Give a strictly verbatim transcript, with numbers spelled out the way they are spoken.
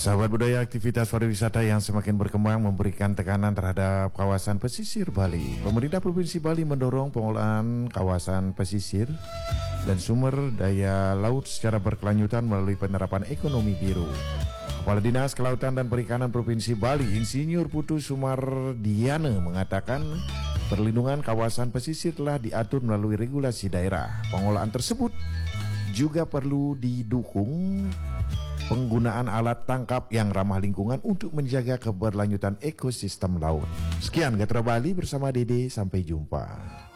Sahabat budaya, aktivitas pariwisata yang semakin berkembang memberikan tekanan terhadap kawasan pesisir Bali. Pemerintah Provinsi Bali mendorong pengolahan kawasan pesisir dan sumber daya laut secara berkelanjutan melalui penerapan ekonomi biru. Kepala Dinas Kelautan dan Perikanan Provinsi Bali, Insinyur Putu Sumardiana mengatakan perlindungan kawasan pesisir telah diatur melalui regulasi daerah. Pengolahan tersebut juga perlu didukung penggunaan alat tangkap yang ramah lingkungan untuk menjaga keberlanjutan ekosistem laut. Sekian Gatra Bali bersama Dede, sampai jumpa.